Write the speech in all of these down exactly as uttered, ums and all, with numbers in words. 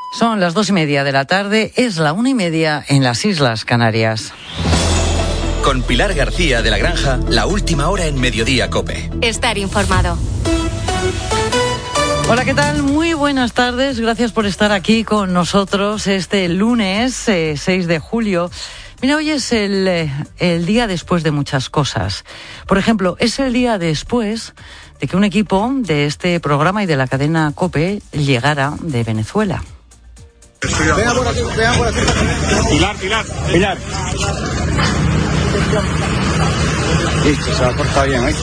Son las dos y media de la tarde, es la una y media en las Islas Canarias. Con Pilar García de la Granja, la última hora en Mediodía COPE. Estar informado. Hola, ¿qué tal? Muy buenas tardes, gracias por estar aquí con nosotros este lunes eh, seis de julio. Mira, hoy es el, eh, el día después de muchas cosas. Por ejemplo, es el día después de que un equipo de este programa y de la cadena COPE llegara de Venezuela. Venga por aquí, venga por aquí. Pilar, Pilar, Pilar. Listo, se va a cortar bien, ¿eh?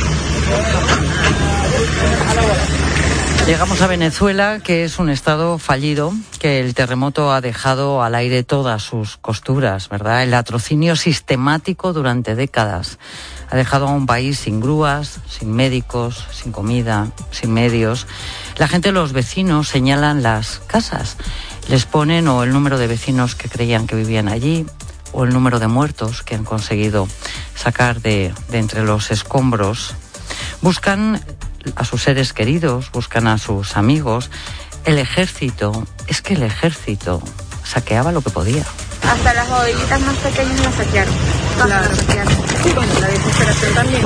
Llegamos a Venezuela, que es un estado fallido, que el terremoto ha dejado al aire todas sus costuras, ¿verdad? El latrocinio sistemático durante décadas ha dejado a un país sin grúas, sin médicos, sin comida, sin medios. La gente, los vecinos, señalan las casas. Les ponen o el número de vecinos que creían que vivían allí, o el número de muertos que han conseguido sacar de, de entre los escombros. Buscan a sus seres queridos, buscan a sus amigos. El ejército, es que el ejército saqueaba lo que podía. Hasta las bodeguitas más pequeñas las saquearon. Claro. Las saquearon. Sí, bueno, la desesperación también.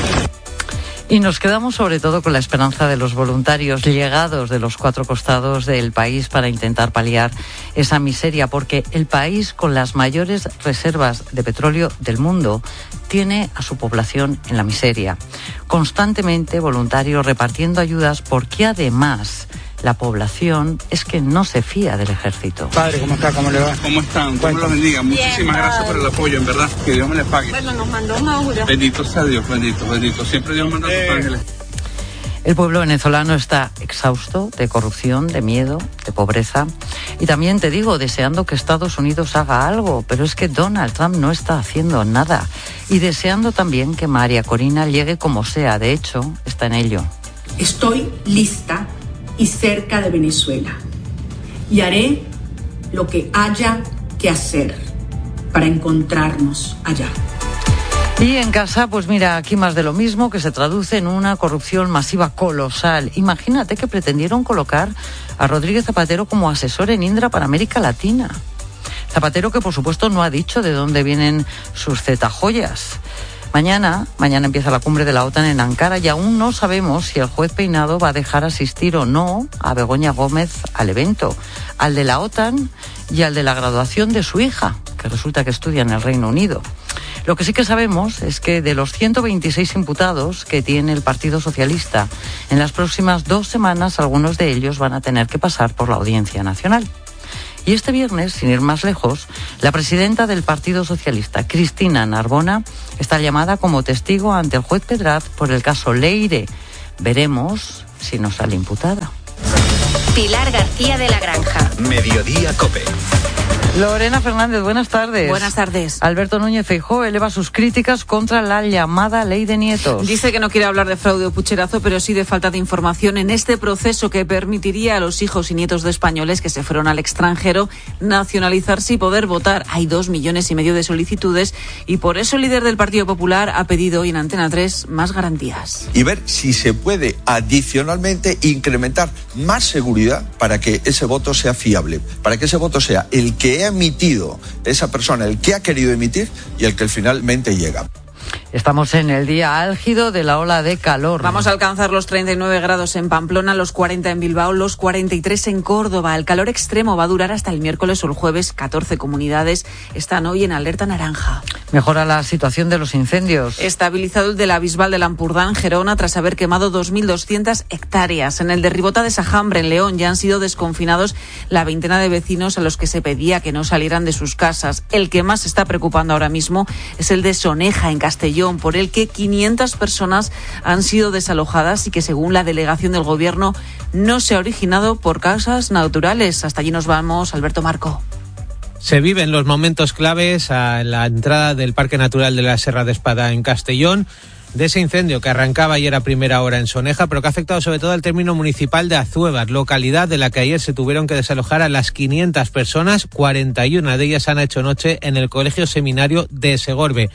Y nos quedamos sobre todo con la esperanza de los voluntarios llegados de los cuatro costados del país para intentar paliar esa miseria, porque el país con las mayores reservas de petróleo del mundo tiene a su población en la miseria. Constantemente voluntarios repartiendo ayudas, porque además la población es que no se fía del ejército. Padre, ¿cómo está? ¿Cómo le va? ¿Cómo están? Dios me los bendiga. Muchísimas Bien, gracias por el apoyo, en verdad. Que Dios me les pague. Bueno, nos mandó una aura. Bendito sea Dios, bendito, bendito. Siempre Dios manda a sus ángeles. El pueblo venezolano está exhausto de corrupción, de miedo, de pobreza. Y también te digo, deseando que Estados Unidos haga algo, pero es que Donald Trump no está haciendo nada. Y deseando también que María Corina llegue como sea. De hecho, está en ello. Estoy lista y cerca de Venezuela, y haré lo que haya que hacer para encontrarnos allá. Y en casa, pues mira, aquí más de lo mismo, que se traduce en una corrupción masiva colosal. Imagínate que pretendieron colocar a Rodríguez Zapatero como asesor en Indra para América Latina. Zapatero, que por supuesto no ha dicho de dónde vienen sus zetajoyas. Mañana, mañana empieza la cumbre de la OTAN en Ankara y aún no sabemos si el juez Peinado va a dejar asistir o no a Begoña Gómez al evento, al de la OTAN y al de la graduación de su hija, que resulta que estudia en el Reino Unido. Lo que sí que sabemos es que de los ciento veintiséis imputados que tiene el Partido Socialista, en las próximas dos semanas algunos de ellos van a tener que pasar por la Audiencia Nacional. Y este viernes, sin ir más lejos, la presidenta del Partido Socialista, Cristina Narbona, está llamada como testigo ante el juez Pedraz por el caso Leire. Veremos si no sale imputada. Pilar García de la Granja. Mediodía COPE. Lorena Fernández, buenas tardes. Buenas tardes. Alberto Núñez Feijóo eleva sus críticas contra la llamada ley de nietos. Dice que no quiere hablar de fraude o pucherazo, pero sí de falta de información en este proceso que permitiría a los hijos y nietos de españoles que se fueron al extranjero nacionalizarse y poder votar. Hay dos millones y medio de solicitudes y por eso el líder del Partido Popular ha pedido hoy en Antena tres más garantías. Y ver si se puede adicionalmente incrementar más seguridad para que ese voto sea fiable, para que ese voto sea el que ha emitido esa persona, el que ha querido emitir y el que finalmente llega. Estamos en el día álgido de la ola de calor. Vamos a alcanzar los treinta y nueve grados en Pamplona, los cuarenta en Bilbao, los cuarenta y tres en Córdoba. El calor extremo va a durar hasta el miércoles o el jueves. catorce comunidades están hoy en alerta naranja. Mejora la situación de los incendios. Estabilizado el de la Bisbal de Lampurdá en Gerona tras haber quemado dos mil doscientas hectáreas. En el de Ribota de Sajambre, en León, ya han sido desconfinados la veintena de vecinos a los que se pedía que no salieran de sus casas. El que más está preocupando ahora mismo es el de Soneja, en Castellón, por el que quinientas personas han sido desalojadas y que, según la delegación del Gobierno, no se ha originado por causas naturales. Hasta allí nos vamos, Alberto Marco. Se viven los momentos claves a la entrada del Parque Natural de la Serra de Espada en Castellón, de ese incendio que arrancaba ayer a primera hora en Soneja, pero que ha afectado sobre todo al término municipal de Azuévar, localidad de la que ayer se tuvieron que desalojar a las quinientas personas, cuarenta y una de ellas han hecho noche en el Colegio Seminario de Segorbe.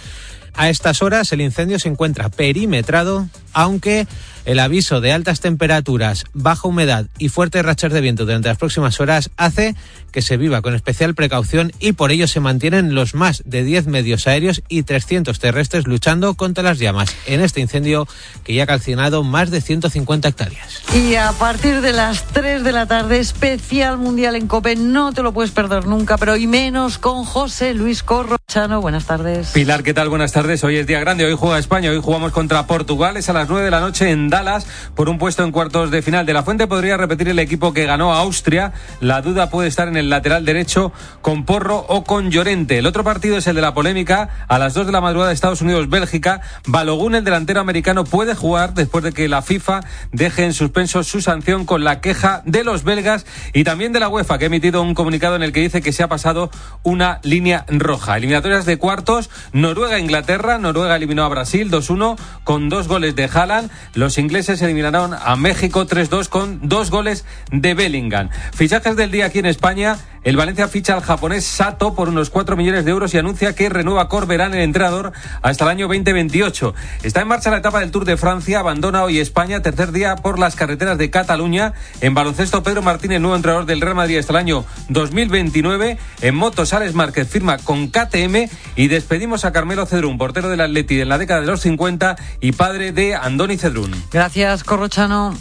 A estas horas el incendio se encuentra perimetrado, aunque el aviso de altas temperaturas, baja humedad y fuertes rachas de viento durante las próximas horas hace que se viva con especial precaución y por ello se mantienen los más de diez medios aéreos y trescientos terrestres luchando contra las llamas en este incendio que ya ha calcinado más de ciento cincuenta hectáreas. Y a partir de las tres de la tarde, especial mundial en COPE, no te lo puedes perder nunca, pero y menos con José Luis Corrochano. Buenas tardes. Pilar, ¿qué tal? Buenas tardes. Hoy es día grande, hoy juega España, hoy jugamos contra Portugal, es a las nueve de la noche en Dallas por un puesto en cuartos de final. De la Fuente podría repetir el equipo que ganó a Austria. La duda puede estar en el lateral derecho con Porro o con Llorente. El otro partido es el de la polémica. A las dos de la madrugada, Estados Unidos-Bélgica. Balogun, el delantero americano, puede jugar después de que la FIFA deje en suspenso su sanción con la queja de los belgas y también de la UEFA, que ha emitido un comunicado en el que dice que se ha pasado una línea roja. Eliminatorias de cuartos, Noruega-Inglaterra. Noruega eliminó a Brasil dos uno con dos goles de Haaland. Los ingleses eliminaron a México tres dos con dos goles de Bellingham. Fichajes del día aquí en España. El Valencia ficha al japonés Sato por unos cuatro millones de euros y anuncia que renueva Corberán, el entrenador, hasta el año veinte veintiocho. Está en marcha la etapa del Tour de Francia. Abandona hoy España, tercer día por las carreteras de Cataluña. En baloncesto, Pedro Martínez, nuevo entrenador del Real Madrid hasta el año dos mil veintinueve. En motos, Alex Márquez firma con K T M. Y despedimos a Carmelo Cedrún, portero del Atleti en la década de los cincuenta y padre de Andoni Cedrún. Gracias, Corrochano.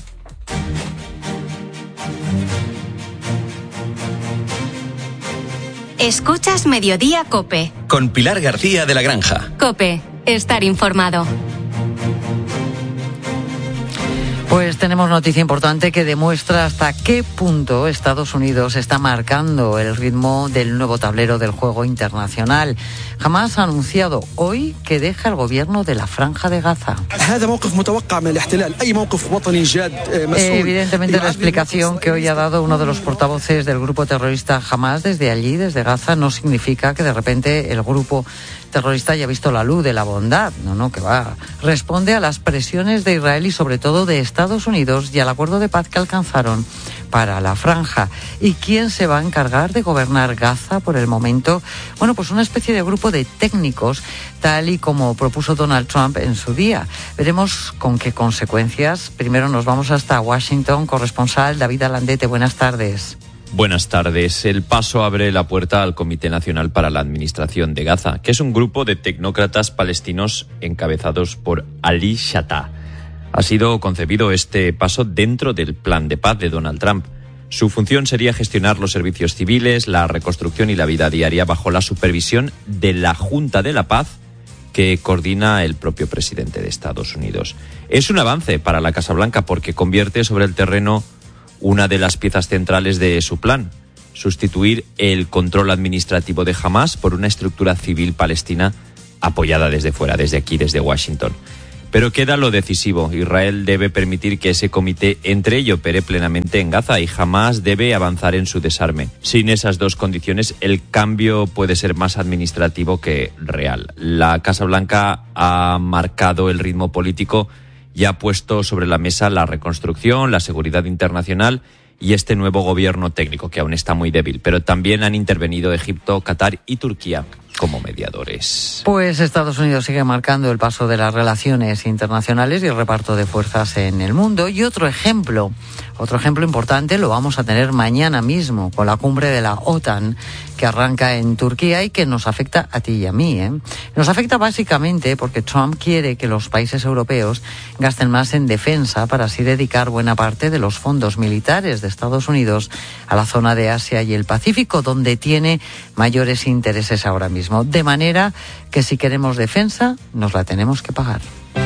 Escuchas Mediodía COPE. Con Pilar García de la Granja. COPE, estar informado. Pues tenemos noticia importante que demuestra hasta qué punto Estados Unidos está marcando el ritmo del nuevo tablero del juego internacional. Hamás ha anunciado hoy que deja el gobierno de la Franja de Gaza. Evidentemente la explicación que hoy ha dado uno de los portavoces del grupo terrorista Hamás desde allí, desde Gaza, no significa que de repente el grupo terrorista haya visto la luz de la bondad. No, no, que va. Responde a las presiones de Israel y sobre todo de Estados Unidos y al acuerdo de paz que alcanzaron para la franja. ¿Y quién se va a encargar de gobernar Gaza por el momento? Bueno, pues una especie de grupo de técnicos, tal y como propuso Donald Trump en su día. Veremos con qué consecuencias. Primero nos vamos hasta Washington. Corresponsal David Alandete, buenas tardes. Buenas tardes. El paso abre la puerta al Comité Nacional para la Administración de Gaza, que es un grupo de tecnócratas palestinos encabezados por Ali Shattah. Ha sido concebido este paso dentro del plan de paz de Donald Trump. Su función sería gestionar los servicios civiles, la reconstrucción y la vida diaria bajo la supervisión de la Junta de la Paz, que coordina el propio presidente de Estados Unidos. Es un avance para la Casa Blanca porque convierte sobre el terreno una de las piezas centrales de su plan: sustituir el control administrativo de Hamás por una estructura civil palestina apoyada desde fuera, desde aquí, desde Washington. Pero queda lo decisivo. Israel debe permitir que ese comité entre y opere plenamente en Gaza y Hamás debe avanzar en su desarme. Sin esas dos condiciones, el cambio puede ser más administrativo que real. La Casa Blanca ha marcado el ritmo político y ha puesto sobre la mesa la reconstrucción, la seguridad internacional y este nuevo gobierno técnico, que aún está muy débil. Pero también han intervenido Egipto, Qatar y Turquía como mediadores. Pues Estados Unidos sigue marcando el paso de las relaciones internacionales y el reparto de fuerzas en el mundo. Y otro ejemplo, otro ejemplo importante lo vamos a tener mañana mismo con la cumbre de la OTAN que arranca en Turquía y que nos afecta a ti y a mí, ¿eh? Nos afecta básicamente porque Trump quiere que los países europeos gasten más en defensa para así dedicar buena parte de los fondos militares de Estados Unidos a la zona de Asia y el Pacífico, donde tiene mayores intereses ahora mismo. De manera que si queremos defensa, nos la tenemos que pagar.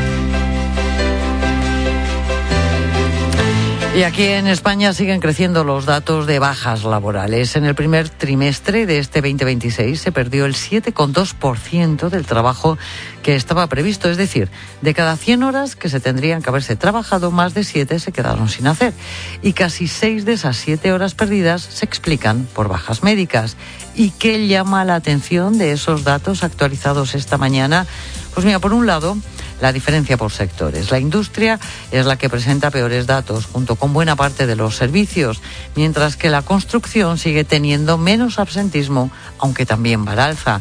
Y aquí en España siguen creciendo los datos de bajas laborales. En el primer trimestre de este veinte veintiséis se perdió el siete coma dos por ciento del trabajo que estaba previsto. Es decir, de cada cien horas que se tendrían que haberse trabajado, más de siete se quedaron sin hacer. Y casi seis de esas siete horas perdidas se explican por bajas médicas. ¿Y qué llama la atención de esos datos actualizados esta mañana? Pues mira, por un lado, la diferencia por sectores. La industria es la que presenta peores datos, junto con buena parte de los servicios, mientras que la construcción sigue teniendo menos absentismo, aunque también va al alza.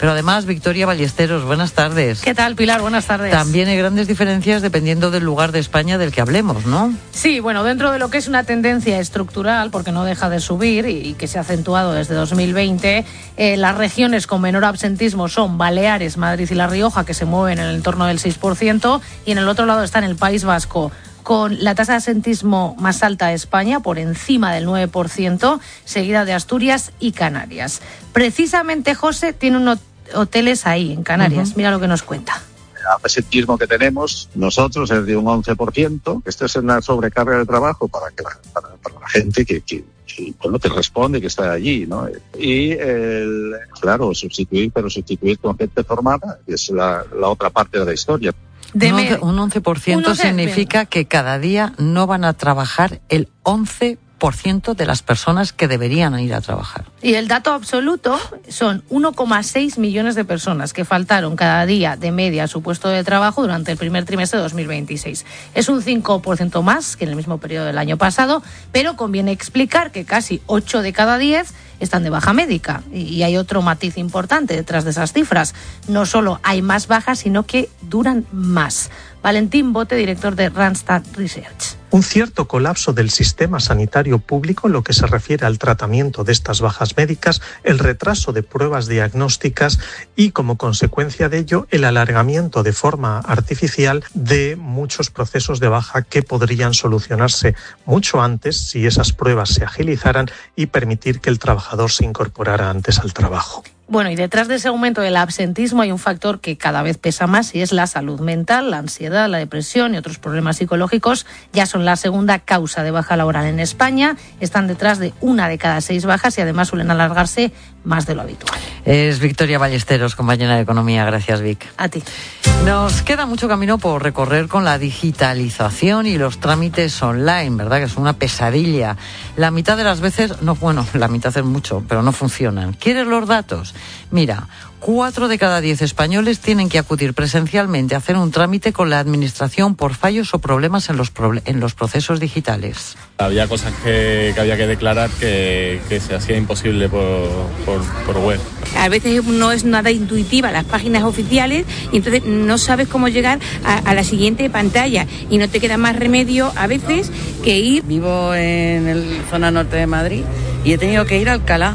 Pero además, Victoria Ballesteros, buenas tardes. ¿Qué tal, Pilar? Buenas tardes. También hay grandes diferencias dependiendo del lugar de España del que hablemos, ¿no? Sí, bueno, dentro de lo que es una tendencia estructural, porque no deja de subir y que se ha acentuado desde dos mil veinte, eh, las regiones con menor absentismo son Baleares, Madrid y La Rioja, que se mueven en el entorno del seis por ciento, y en el otro lado está en el País Vasco, con la tasa de absentismo más alta de España, por encima del nueve por ciento, seguida de Asturias y Canarias. Precisamente, José, tiene unos hoteles ahí, en Canarias. Uh-huh. Mira lo que nos cuenta. El absentismo que tenemos nosotros es de un once por ciento. Esto es una sobrecarga de trabajo para, que la, para, para la gente que, que, que, bueno, que responde, que está allí, ¿no? Y, el, claro, sustituir, pero sustituir con gente formada, que es la, la otra parte de la historia. Un once, un once por ciento significa que cada día no van a trabajar el once por ciento de las personas que deberían ir a trabajar. Y el dato absoluto son uno coma seis millones de personas que faltaron cada día de media a su puesto de trabajo durante el primer trimestre de dos mil veintiséis. Es un cinco por ciento más que en el mismo periodo del año pasado, pero conviene explicar que casi ocho de cada diez están de baja médica. Y hay otro matiz importante detrás de esas cifras. No solo hay más bajas, sino que duran más. Valentín Bote, director de Randstad Research. Un cierto colapso del sistema sanitario público en lo que se refiere al tratamiento de estas bajas médicas, el retraso de pruebas diagnósticas y, como consecuencia de ello, el alargamiento de forma artificial de muchos procesos de baja que podrían solucionarse mucho antes si esas pruebas se agilizaran y permitir que el trabajador se incorporara antes al trabajo. Bueno, y detrás de ese aumento del absentismo hay un factor que cada vez pesa más y es la salud mental, la ansiedad, la depresión y otros problemas psicológicos. Ya son la segunda causa de baja laboral en España. Están detrás de una de cada seis bajas y además suelen alargarse más de lo habitual. Es Victoria Ballesteros, compañera de Economía. Gracias, Vic. A ti. Nos queda mucho camino por recorrer con la digitalización y los trámites online, ¿verdad? Que es una pesadilla. La mitad de las veces, no, bueno, la mitad es mucho, pero no funcionan. ¿Quieres los datos? Mira, cuatro de cada diez españoles tienen que acudir presencialmente a hacer un trámite con la administración por fallos o problemas en los, proble- en los procesos digitales. Había cosas que, que había que declarar que, que se hacía imposible por, por, por web. A veces no es nada intuitiva las páginas oficiales y entonces no sabes cómo llegar a, a la siguiente pantalla y no te queda más remedio a veces que ir. Vivo en la zona norte de Madrid y he tenido que ir a Alcalá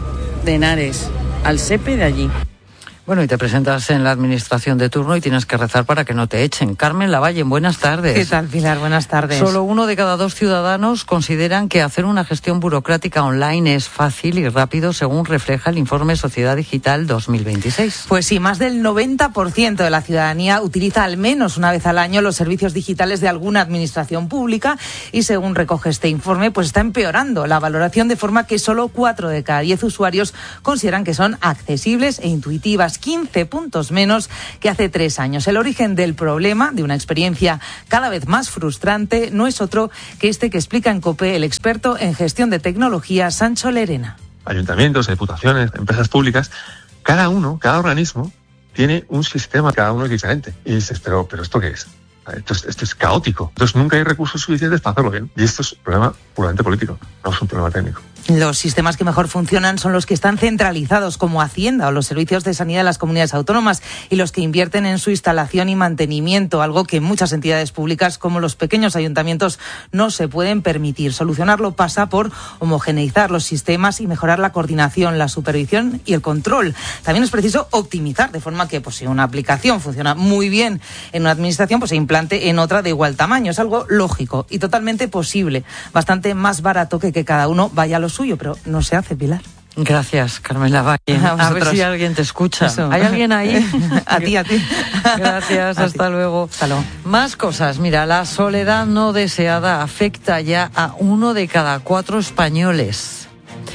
de Henares, al SEPE de allí. Bueno, y te presentas en la administración de turno y tienes que rezar para que no te echen. Carmen Lavalle, buenas tardes. ¿Qué tal, Pilar? Buenas tardes. Solo uno de cada dos ciudadanos consideran que hacer una gestión burocrática online es fácil y rápido, según refleja el informe Sociedad Digital dos mil veintiséis. Pues sí, más del noventa por ciento de la ciudadanía utiliza al menos una vez al año los servicios digitales de alguna administración pública y, según recoge este informe, pues está empeorando la valoración, de forma que solo cuatro de cada diez usuarios consideran que son accesibles e intuitivas, quince puntos menos que hace tres años. El origen del problema, de una experiencia cada vez más frustrante, no es otro que este que explica en COPE el experto en gestión de tecnología, Sancho Lerena. Ayuntamientos, diputaciones, empresas públicas, cada uno, cada organismo tiene un sistema, cada uno es diferente. Y dices, pero, pero ¿esto qué es? Esto es, esto es caótico. Entonces nunca hay recursos suficientes para hacerlo bien. Y esto es un problema puramente político, no es un problema técnico. Los sistemas que mejor funcionan son los que están centralizados, como Hacienda o los servicios de sanidad de las comunidades autónomas, y los que invierten en su instalación y mantenimiento, algo que muchas entidades públicas, como los pequeños ayuntamientos, no se pueden permitir. Solucionarlo pasa por homogeneizar los sistemas y mejorar la coordinación, la supervisión y el control. También es preciso optimizar, de forma que, pues, si una aplicación funciona muy bien en una administración, pues se implante en otra de igual tamaño. Es algo lógico y totalmente posible, bastante más barato que que cada uno vaya a los suyo, pero no se hace, Pilar. Gracias, Carmen Lavalle. A, a ver si alguien te escucha. Eso. ¿Hay alguien ahí? A ti, a ti. Gracias, a hasta ti. Luego. Hasta luego. Más cosas. Mira, la soledad no deseada afecta ya a uno de cada cuatro españoles.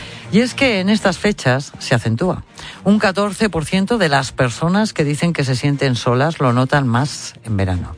Y es que en estas fechas se acentúa. Un catorce por ciento de las personas que dicen que se sienten solas lo notan más en verano.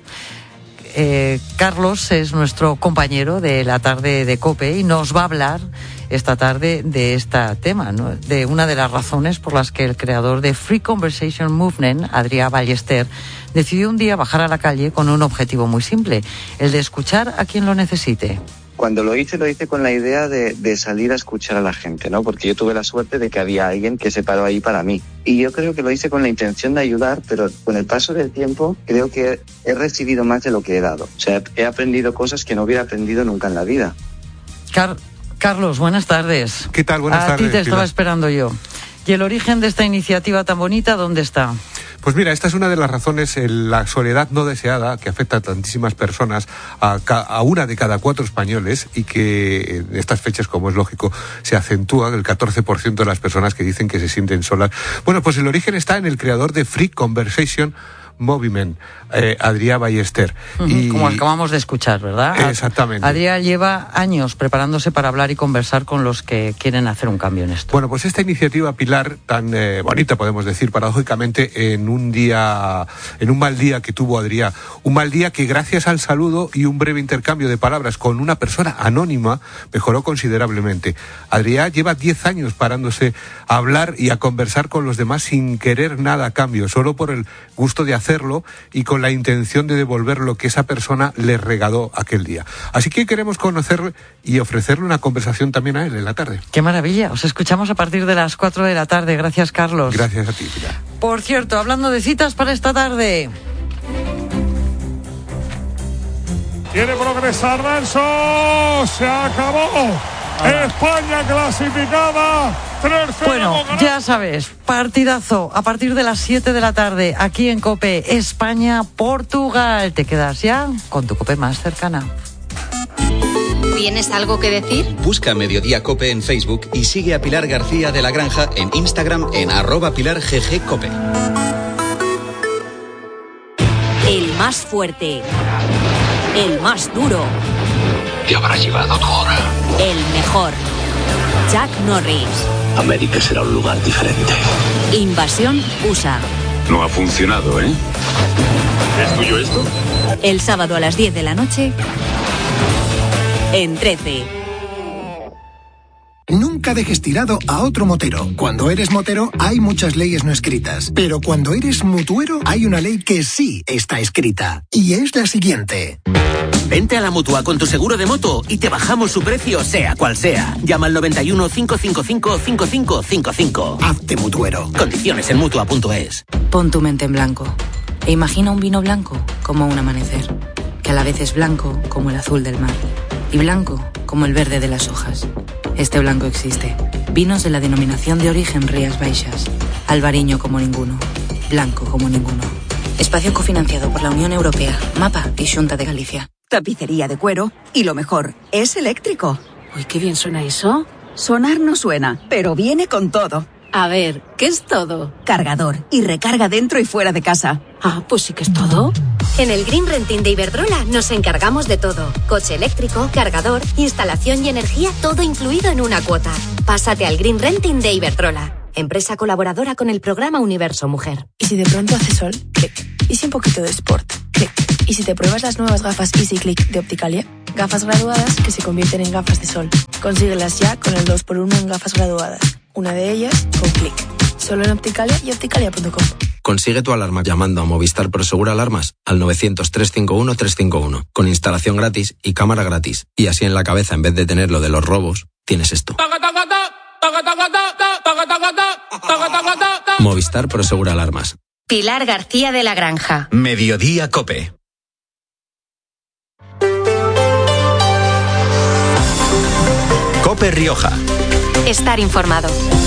Eh, Carlos es nuestro compañero de la tarde de COPE y nos va a hablar esta tarde de este tema, ¿no? De una de las razones por las que el creador de Free Conversation Movement, Adrià Ballester, decidió un día bajar a la calle con un objetivo muy simple, el de escuchar a quien lo necesite. Cuando lo hice, lo hice con la idea de, de salir a escuchar a la gente, ¿no? Porque yo tuve la suerte de que había alguien que se paró ahí para mí. Y yo creo que lo hice con la intención de ayudar, pero con el paso del tiempo creo que he recibido más de lo que he dado. O sea, he aprendido cosas que no hubiera aprendido nunca en la vida. Car- Carlos, buenas tardes. ¿Qué tal? Buenas a tardes. A ti te estaba Pilar. esperando yo. ¿Y el origen de esta iniciativa tan bonita, dónde está? Pues mira, esta es una de las razones, la soledad no deseada, que afecta a tantísimas personas, a, a una de cada cuatro españoles, y que en estas fechas, como es lógico, se acentúa el catorce por ciento de las personas que dicen que se sienten solas. Bueno, pues el origen está en el creador de Free Conversation Movement, eh, Adrià Ballester. Uh-huh, y... Como acabamos de escuchar, ¿verdad? Exactamente. Adrià lleva años preparándose para hablar y conversar con los que quieren hacer un cambio en esto. Bueno, pues esta iniciativa, Pilar, tan eh, bonita, podemos decir, paradójicamente, en un día, en un mal día que tuvo Adrià, un mal día que gracias al saludo y un breve intercambio de palabras con una persona anónima, mejoró considerablemente. Adrià lleva diez años parándose a hablar y a conversar con los demás sin querer nada a cambio, solo por el gusto de hacerlo y con la intención de devolver lo que esa persona le regaló aquel día. Así que queremos conocer y ofrecerle una conversación también a él en la tarde. ¡Qué maravilla! Os escuchamos a partir de las cuatro de la tarde. Gracias, Carlos. Gracias a ti, Pilar. Por cierto, hablando de citas para esta tarde... Quiere progresar Renzo, se acabó. Ahora. España clasificada. Bueno, ya sabes, partidazo a partir de las siete de la tarde aquí en COPE, España-Portugal. Te quedas ya con tu COPE más cercana. ¿Tienes algo que decir? Busca Mediodía COPE en Facebook y sigue a Pilar García de la Granja en Instagram en arroba Pilar G G COPE. El más fuerte, el más duro. Te habrá llegado tu hora. El mejor. Chuck Norris. América será un lugar diferente. Invasión U S A. No ha funcionado, ¿eh? ¿Es tuyo esto? El sábado a las diez de la noche en trece. Nunca dejes tirado a otro motero. Cuando eres motero hay muchas leyes no escritas, pero cuando eres mutuero hay una ley que sí está escrita, y es la siguiente. Vente a la Mutua con tu seguro de moto y te bajamos su precio sea cual sea. Llama al noventa y uno, cinco cinco cinco, cinco cinco cinco cinco. Hazte mutuero. Condiciones en mutua punto es. Pon tu mente en blanco e imagina un vino blanco como un amanecer, que a la vez es blanco como el azul del mar y blanco como el verde de las hojas. Este blanco existe. Vinos de la denominación de origen Rías Baixas. Albariño como ninguno. Blanco como ninguno. Espacio cofinanciado por la Unión Europea, MAPA y Xunta de Galicia. Tapicería de cuero y lo mejor, es eléctrico. Uy, qué bien suena eso. Sonar no suena, pero viene con todo. A ver, ¿qué es todo? Cargador y recarga dentro y fuera de casa. Ah, pues sí que es todo. En el Green Renting de Iberdrola nos encargamos de todo. Coche eléctrico, cargador, instalación y energía, todo incluido en una cuota. Pásate al Green Renting de Iberdrola, empresa colaboradora con el programa Universo Mujer. ¿Y si de pronto hace sol? Clic. ¿Y si un poquito de sport? Clic. ¿Y si te pruebas las nuevas gafas Easy Click de Opticalia? Gafas graduadas que se convierten en gafas de sol. Consíguelas ya con el dos por uno en gafas graduadas. Una de ellas con Click. Solo en Opticalia y opticalia punto com. Consigue tu alarma llamando a Movistar Prosegur Alarmas al novecientos, trescientos cincuenta y uno, trescientos cincuenta y uno, con instalación gratis y cámara gratis. Y así en la cabeza, en vez de tener lo de los robos, tienes esto. Movistar Prosegur Alarmas. Pilar García de la Granja. Mediodía COPE. COPE Rioja. Estar informado.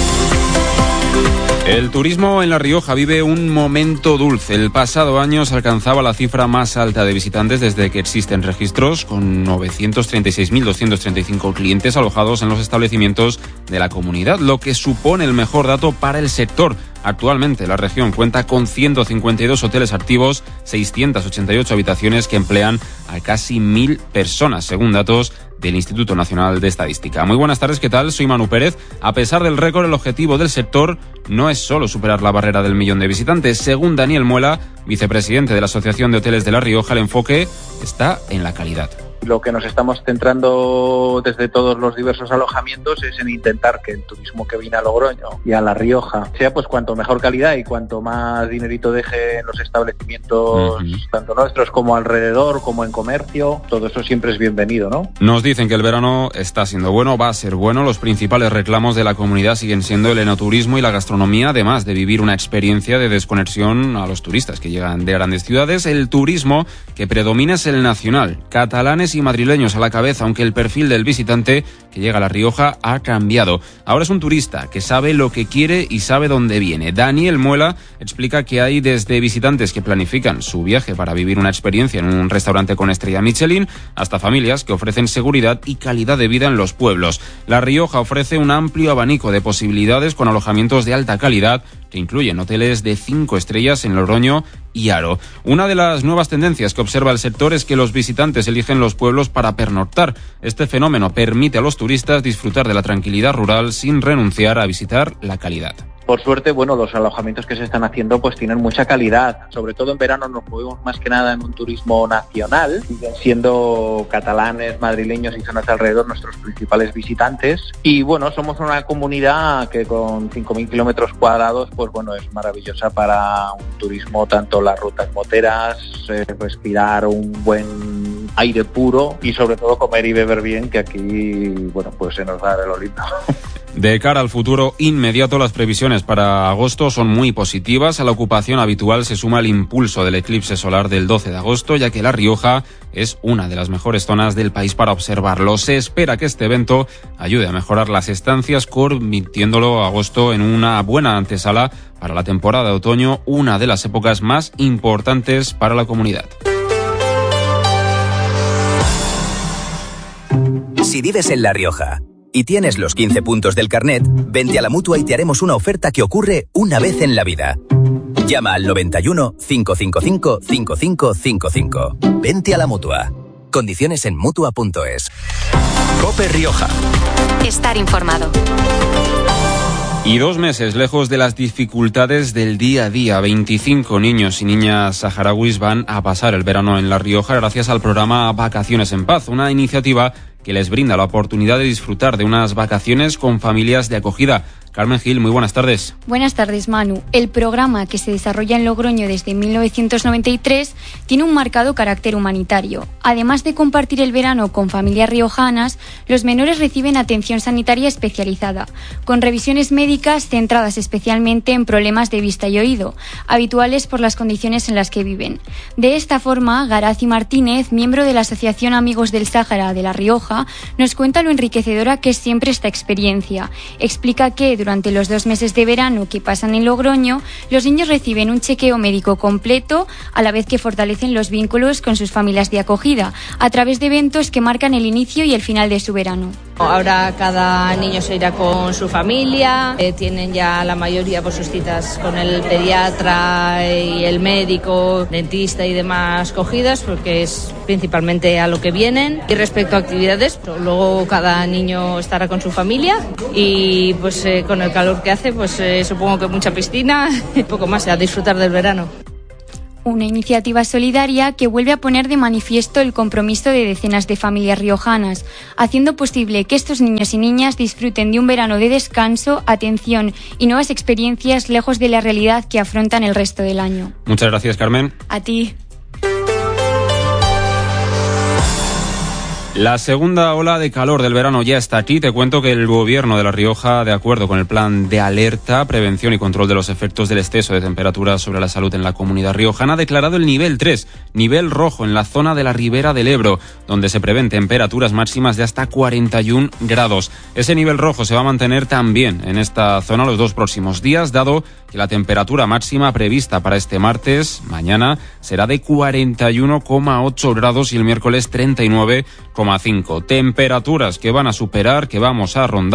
El turismo en La Rioja vive un momento dulce. El pasado año se alcanzaba la cifra más alta de visitantes desde que existen registros, con novecientos treinta y seis mil doscientos treinta y cinco clientes alojados en los establecimientos de la comunidad, lo que supone el mejor dato para el sector. Actualmente la región cuenta con ciento cincuenta y dos hoteles activos, seiscientas ochenta y ocho habitaciones que emplean a casi mil personas, según datos del Instituto Nacional de Estadística. Muy buenas tardes, ¿qué tal? Soy Manu Pérez. A pesar del récord, el objetivo del sector no es solo superar la barrera del millón de visitantes. Según Daniel Muela, vicepresidente de la Asociación de Hoteles de La Rioja, el enfoque está en la calidad. Lo que nos estamos centrando desde todos los diversos alojamientos es en intentar que el turismo que viene a Logroño y a La Rioja sea pues cuanto mejor calidad y cuanto más dinerito deje en los establecimientos, uh-huh. tanto nuestros como alrededor, como en comercio. Todo eso siempre es bienvenido, ¿no? Nos dicen que el verano está siendo bueno, va a ser bueno. Los principales reclamos de la comunidad siguen siendo el enoturismo y la gastronomía, además de vivir una experiencia de desconexión a los turistas que llegan de grandes ciudades. El turismo que predomina es el nacional, catalanes y madrileños a la cabeza, aunque el perfil del visitante que llega a La Rioja ha cambiado. Ahora es un turista que sabe lo que quiere y sabe dónde viene. Daniel Muela explica que hay desde visitantes que planifican su viaje para vivir una experiencia en un restaurante con estrella Michelin, hasta familias que ofrecen seguridad y calidad de vida en los pueblos. La Rioja ofrece un amplio abanico de posibilidades con alojamientos de alta calidad que incluyen hoteles de cinco estrellas en Logroño y Haro. Una de las nuevas tendencias que observa el sector es que los visitantes eligen los pueblos para pernoctar. Este fenómeno permite a los turistas disfrutar de la tranquilidad rural sin renunciar a visitar la calidad. Por suerte, bueno, los alojamientos que se están haciendo pues tienen mucha calidad. Sobre todo en verano nos movemos más que nada en un turismo nacional, siendo catalanes, madrileños y zonas de alrededor nuestros principales visitantes. Y bueno, somos una comunidad que con cinco mil kilómetros cuadrados, pues bueno, es maravillosa para un turismo, tanto las rutas moteras, eh, respirar un buen aire puro y sobre todo comer y beber bien, que aquí, bueno, pues se nos da de lo lindo. De cara al futuro inmediato, las previsiones para agosto son muy positivas. A la ocupación habitual se suma el impulso del eclipse solar del doce de agosto, ya que La Rioja es una de las mejores zonas del país para observarlo. Se espera que este evento ayude a mejorar las estancias, convirtiéndolo agosto en una buena antesala para la temporada de otoño, una de las épocas más importantes para la comunidad. Si vives en La Rioja y tienes los quince puntos del carnet, vente a la Mutua y te haremos una oferta que ocurre una vez en la vida. Llama al noventa y uno, cinco cinco cinco, cinco cinco cinco cinco. Vente a la Mutua. Condiciones en mutua punto es. COPE Rioja. Estar informado. Y dos meses lejos de las dificultades del día a día, veinticinco niños y niñas saharauis van a pasar el verano en La Rioja gracias al programa Vacaciones en Paz, una iniciativa que les brinda la oportunidad de disfrutar de unas vacaciones con familias de acogida. Carmen Gil, muy buenas tardes. Buenas tardes, Manu. El programa, que se desarrolla en Logroño desde mil novecientos noventa y tres, tiene un marcado carácter humanitario. Además de compartir el verano con familias riojanas, los menores reciben atención sanitaria especializada, con revisiones médicas centradas especialmente en problemas de vista y oído, habituales por las condiciones en las que viven. De esta forma, Garazi Martínez, miembro de la Asociación Amigos del Sáhara de La Rioja, nos cuenta lo enriquecedora que es siempre esta experiencia. Explica que durante los dos meses de verano que pasan en Logroño, los niños reciben un chequeo médico completo, a la vez que fortalecen los vínculos con sus familias de acogida, a través de eventos que marcan el inicio y el final de su verano. Ahora cada niño se irá con su familia, eh, tienen ya la mayoría por sus citas con el pediatra y el médico, dentista y demás cogidas, porque es principalmente a lo que vienen. Y respecto a actividades, luego cada niño estará con su familia y pues eh, con el calor que hace, pues eh, supongo que mucha piscina y poco más, a disfrutar del verano. Una iniciativa solidaria que vuelve a poner de manifiesto el compromiso de decenas de familias riojanas, haciendo posible que estos niños y niñas disfruten de un verano de descanso, atención y nuevas experiencias lejos de la realidad que afrontan el resto del año. Muchas gracias, Carmen. A ti. La segunda ola de calor del verano ya está aquí. Te cuento que el Gobierno de La Rioja, de acuerdo con el plan de alerta, prevención y control de los efectos del exceso de temperatura sobre la salud en la comunidad riojana, ha declarado el nivel tres, nivel rojo, en la zona de la Ribera del Ebro, donde se prevén temperaturas máximas de hasta cuarenta y un grados. Ese nivel rojo se va a mantener también en esta zona los dos próximos días, dado que la temperatura máxima prevista para este martes, mañana, será de cuarenta y uno coma ocho grados y el miércoles treinta y nueve coma cinco. Temperaturas que van a superar, que vamos a rondar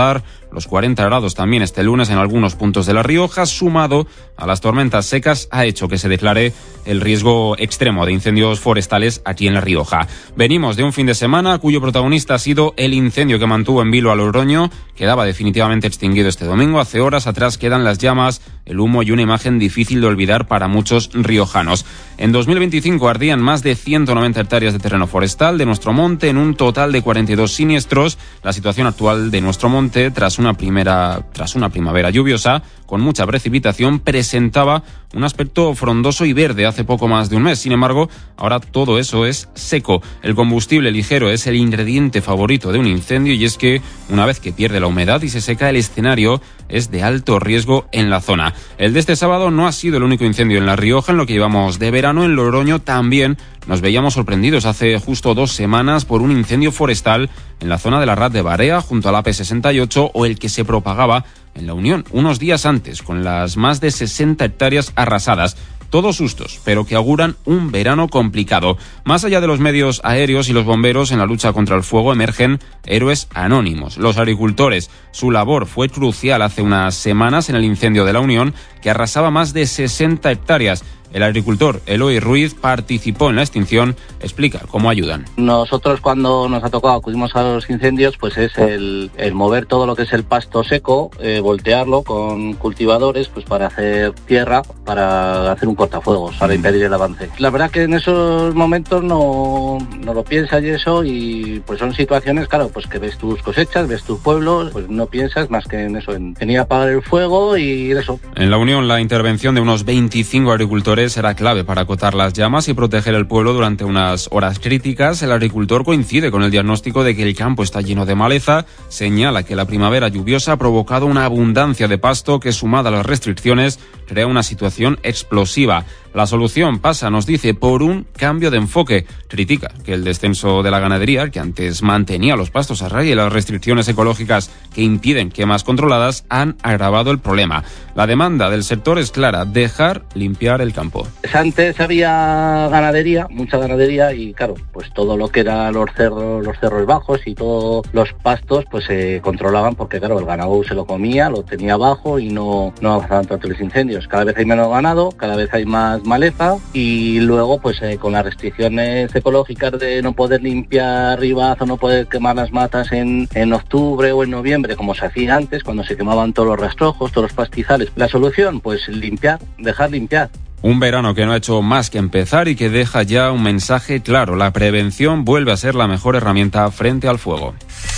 los cuarenta grados también este lunes en algunos puntos de La Rioja, sumado a las tormentas secas, ha hecho que se declare el riesgo extremo de incendios forestales aquí en La Rioja. Venimos de un fin de semana cuyo protagonista ha sido el incendio que mantuvo en vilo a Logroño. Quedaba definitivamente extinguido este domingo. Hace horas atrás quedan las llamas, el humo y una imagen difícil de olvidar para muchos riojanos. En dos mil veinticinco ardían más de ciento noventa hectáreas de terreno forestal de nuestro monte en un total de cuarenta y dos siniestros. La situación actual de nuestro monte, tras una primera, tras una primavera lluviosa, con mucha precipitación, presentaba un aspecto frondoso y verde hace poco más de un mes. Sin embargo, ahora todo eso es seco. El combustible ligero es el ingrediente favorito de un incendio y es que una vez que pierde la humedad y se seca, el escenario es de alto riesgo en la zona. El de este sábado no ha sido el único incendio en La Rioja. En lo que llevamos de verano en Logroño también nos veíamos sorprendidos hace justo dos semanas por un incendio forestal en la zona de la Rat de Barea, junto a la A P sesenta y ocho, o el que se propagaba en La Unión unos días antes, con las más de sesenta hectáreas arrasadas. Todos sustos, pero que auguran un verano complicado. Más allá de los medios aéreos y los bomberos, en la lucha contra el fuego emergen héroes anónimos. Los agricultores. Su labor fue crucial hace unas semanas en el incendio de La Unión, que arrasaba más de sesenta hectáreas. El agricultor Eloy Ruiz participó en la extinción, explica cómo ayudan. Nosotros cuando nos ha tocado, acudimos a los incendios, pues es el, el mover todo lo que es el pasto seco, eh, voltearlo con cultivadores, pues para hacer tierra, para hacer un cortafuegos, para impedir el avance. La verdad que en esos momentos no, no lo piensas y eso, y pues son situaciones, claro, pues que ves tus cosechas, ves tus pueblos, pues no piensas más que en eso, en venir a apagar el fuego y eso. En La Unión, la intervención de unos veinticinco agricultores será clave para acotar las llamas y proteger el pueblo durante unas horas críticas. El agricultor coincide con el diagnóstico de que el campo está lleno de maleza, señala que la primavera lluviosa ha provocado una abundancia de pasto que, sumada a las restricciones, crea una situación explosiva. La solución pasa, nos dice, por un cambio de enfoque. Critica que el descenso de la ganadería, que antes mantenía los pastos a raya, y las restricciones ecológicas que impiden quemas controladas han agravado el problema. La demanda del sector es clara: dejar limpiar el campo. Antes había ganadería, mucha ganadería, y claro, pues todo lo que era los cerros, los cerros bajos y todos los pastos, pues se controlaban porque, claro, el ganado se lo comía, lo tenía bajo y no, no avanzaban tanto los incendios. Cada vez hay menos ganado, cada vez hay más maleza, y luego pues eh, con las restricciones ecológicas de no poder limpiar ribaz o no poder quemar las matas en, en octubre o en noviembre como se hacía antes, cuando se quemaban todos los rastrojos, todos los pastizales. La solución, pues limpiar, dejar limpiar. Un verano que no ha hecho más que empezar y que deja ya un mensaje claro: la prevención vuelve a ser la mejor herramienta frente al fuego.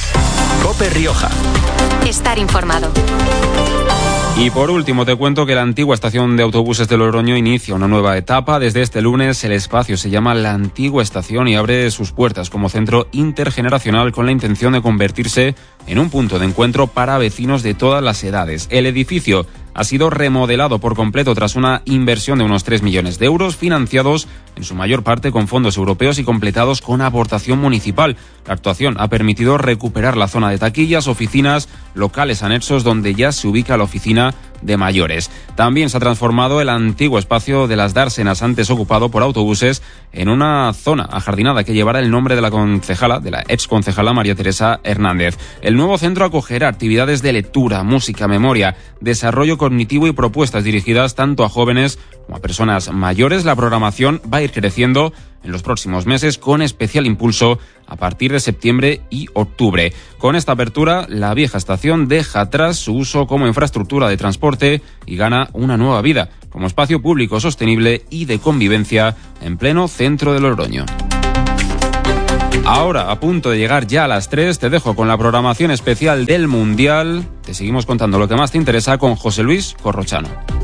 COPE Rioja. Estar informado. Y por último te cuento que la antigua estación de autobuses de Logroño inicia una nueva etapa. Desde este lunes el espacio se llama La Antigua Estación y abre sus puertas como centro intergeneracional con la intención de convertirse en un punto de encuentro para vecinos de todas las edades. El edificio ha sido remodelado por completo tras una inversión de unos tres millones de euros, financiados en su mayor parte con fondos europeos y completados con aportación municipal. La actuación ha permitido recuperar la zona de taquillas, oficinas, locales anexos donde ya se ubica la oficina de mayores. También se ha transformado el antiguo espacio de las Dársenas, antes ocupado por autobuses, en una zona ajardinada que llevará el nombre de la concejala, de la ex concejala María Teresa Hernández. El nuevo centro acogerá actividades de lectura, música, memoria, desarrollo cognitivo y propuestas dirigidas tanto a jóvenes como a personas mayores. La programación va a ir creciendo en los próximos meses con especial impulso a partir de septiembre y octubre. Con esta apertura, la vieja estación deja atrás su uso como infraestructura de transporte y gana una nueva vida como espacio público sostenible y de convivencia en pleno centro de Logroño. Ahora, a punto de llegar ya a las tres, te dejo con la programación especial del Mundial. Te seguimos contando lo que más te interesa con José Luis Corrochano.